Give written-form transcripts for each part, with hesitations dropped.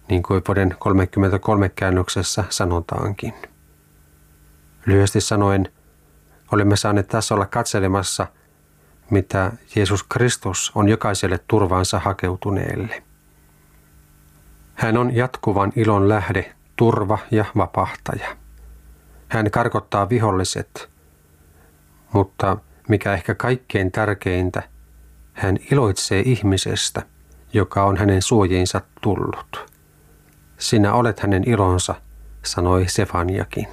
niin kuin vuoden 33 käännöksessä sanotaankin. Lyhyesti sanoen, olemme saaneet tässä olla katselemassa, mitä Jeesus Kristus on jokaiselle turvaansa hakeutuneelle. Hän on jatkuvan ilon lähde, turva ja vapahtaja. Hän karkottaa viholliset, mutta mikä ehkä kaikkein tärkeintä, hän iloitsee ihmisestä, joka on hänen suojiinsa tullut. Sinä olet hänen ilonsa, sanoi Sefaniakin.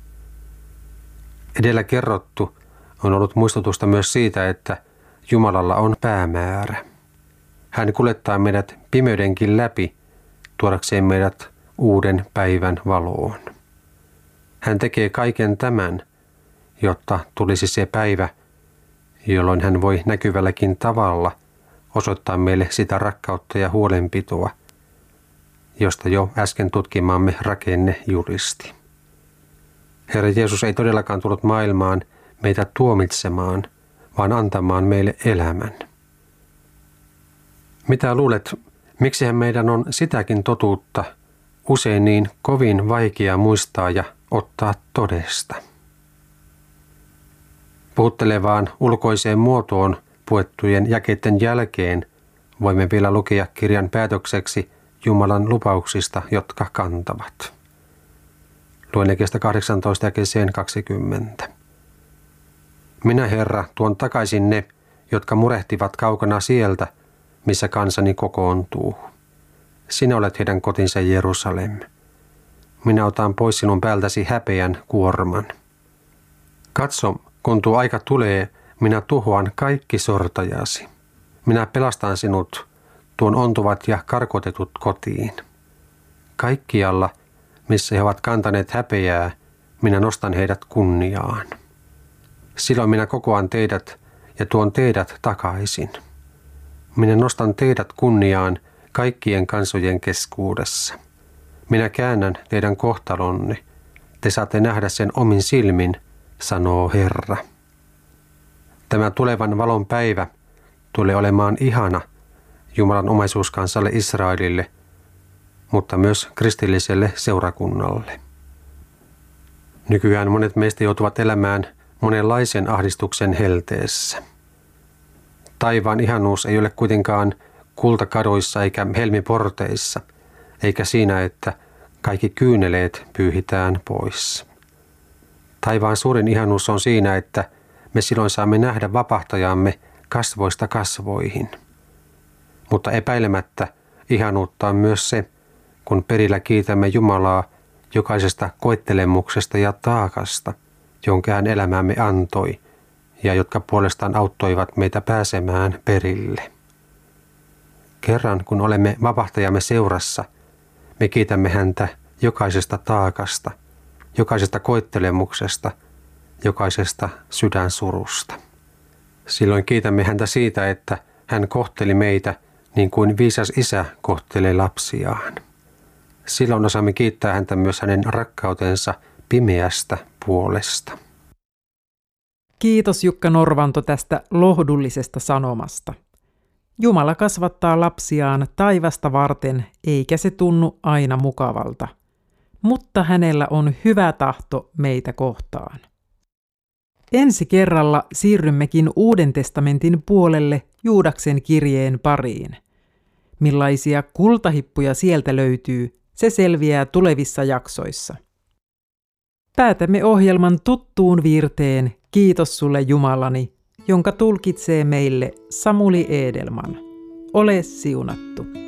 Edellä kerrottu on ollut muistutusta myös siitä, että Jumalalla on päämäärä. Hän kuljettaa meidät pimeydenkin läpi, tuodakseen meidät uuden päivän valoon. Hän tekee kaiken tämän, jotta tulisi se päivä, jolloin hän voi näkyvälläkin tavalla osoittaa meille sitä rakkautta ja huolenpitoa, josta jo äsken tutkimaamme rakenne juristi. Herra Jeesus ei todellakaan tullut maailmaan meitä tuomitsemaan, vaan antamaan meille elämän. Mitä luulet, miksihän meidän on sitäkin totuutta usein niin kovin vaikea muistaa ja ottaa todesta? Puhuttelevaan ulkoiseen muotoon puettujen jakeiden jälkeen voimme vielä lukea kirjan päätökseksi Jumalan lupauksista, jotka kantavat. Luen jakeesta 18 jakeeseen 20. Minä, Herra, tuon takaisin ne, jotka murehtivat kaukana sieltä, missä kansani kokoontuu. Sinä olet heidän kotinsa Jerusalem. Minä otan pois sinun päältäsi häpeän kuorman. Katso, kun tuo aika tulee, minä tuhoan kaikki sortajasi. Minä pelastan sinut, tuon ontuvat ja karkotetut kotiin. Kaikkialla, missä he ovat kantaneet häpeää, minä nostan heidät kunniaan. Silloin minä kokoan teidät ja tuon teidät takaisin. Minä nostan teidät kunniaan kaikkien kansojen keskuudessa. Minä käännän teidän kohtalonne. Te saatte nähdä sen omin silmin, sanoo Herra. Tämä tulevan valon päivä tulee olemaan ihana Jumalan omaisuuskansalle Israelille, mutta myös kristilliselle seurakunnalle. Nykyään monet meistä joutuvat elämään monenlaisen ahdistuksen helteessä. Taivaan ihanuus ei ole kuitenkaan kultakadoissa eikä helmiporteissa, eikä siinä, että kaikki kyyneleet pyyhitään pois. Taivaan suurin ihanuus on siinä, että me silloin saamme nähdä vapahtajamme kasvoista kasvoihin. Mutta epäilemättä ihanuutta on myös se, kun perillä kiitämme Jumalaa jokaisesta koettelemuksesta ja taakasta, jonka hän elämäämme antoi ja jotka puolestaan auttoivat meitä pääsemään perille. Kerran kun olemme vapahtajamme seurassa, me kiitämme häntä jokaisesta taakasta, jokaisesta koettelemuksesta, jokaisesta sydänsurusta. Silloin kiitämme häntä siitä, että hän kohteli meitä niin kuin viisas isä kohtelee lapsiaan. Silloin osaamme kiittää häntä myös hänen rakkautensa pimeästä puolesta. Kiitos Jukka Norvanto tästä lohdullisesta sanomasta. Jumala kasvattaa lapsiaan taivasta varten, eikä se tunnu aina mukavalta. Mutta hänellä on hyvä tahto meitä kohtaan. Ensi kerralla siirrymmekin Uuden testamentin puolelle Juudaksen kirjeen pariin. Millaisia kultahippuja sieltä löytyy, se selviää tulevissa jaksoissa. Päätämme ohjelman tuttuun viirteen Kiitos sulle Jumalani, jonka tulkitsee meille Samuli Edelman. Ole siunattu.